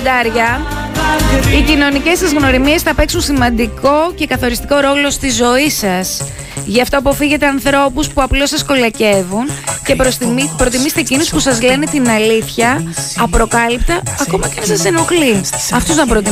ζευγάρια, οι κοινωνικές σας γνωριμίες θα παίξουν σημαντικό και καθοριστικό ρόλο στη ζωή σας. Γι' αυτό αποφύγετε ανθρώπους που απλώς σας κολακεύουν και προτιμήστε εκείνους που σας λένε την αλήθεια απροκάλυπτα, ακόμα και αν σας ενοχλεί. Αυτούς να προτιμήσετε.